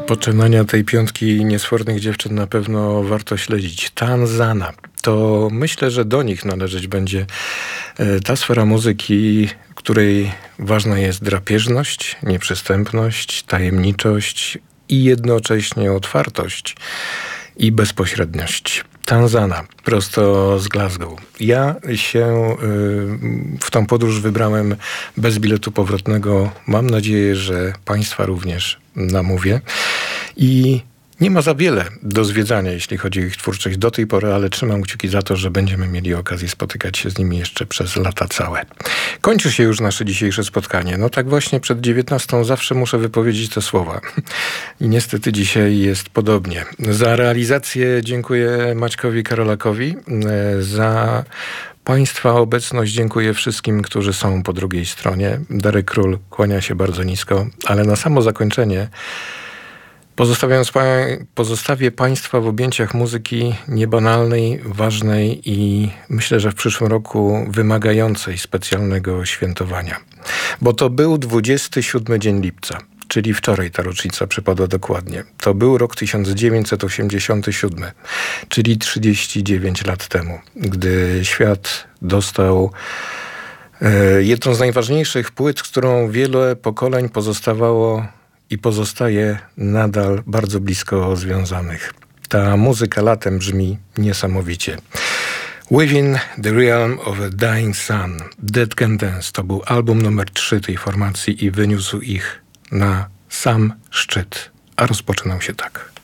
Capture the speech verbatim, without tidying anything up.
Poczynania tej piątki niesfornych dziewczyn na pewno warto śledzić. Tanzana. To myślę, że do nich należeć będzie ta sfera muzyki, której ważna jest drapieżność, nieprzystępność, tajemniczość i jednocześnie otwartość i bezpośredniość. Tanzana, prosto z Glasgow. Ja się y, w tą podróż wybrałem bez biletu powrotnego. Mam nadzieję, że Państwa również namówię. I nie ma za wiele do zwiedzania, jeśli chodzi o ich twórczość do tej pory, ale trzymam kciuki za to, że będziemy mieli okazję spotykać się z nimi jeszcze przez lata całe. Kończy się już nasze dzisiejsze spotkanie. No tak właśnie przed dziewiętnastą zawsze muszę wypowiedzieć te słowa. I niestety dzisiaj jest podobnie. Za realizację dziękuję Maćkowi Karolakowi. Za Państwa obecność dziękuję wszystkim, którzy są po drugiej stronie. Darek Król kłania się bardzo nisko, ale na samo zakończenie Pozostawiając pa- pozostawię Państwa w objęciach muzyki niebanalnej, ważnej i myślę, że w przyszłym roku wymagającej specjalnego świętowania. Bo to był dwudziesty siódmy dzień lipca, czyli wczoraj ta rocznica przypadła dokładnie. To był rok tysiąc dziewięćset osiemdziesiąty siódmy, czyli trzydzieści dziewięć lat temu, gdy świat dostał e, jedną z najważniejszych płyt, z którą wiele pokoleń pozostawało i pozostaje nadal bardzo blisko związanych. Ta muzyka latem brzmi niesamowicie. Within the Realm of a Dying Sun, Dead Can Dance to był album numer trzy tej formacji i wyniósł ich na sam szczyt. A rozpoczynał się tak.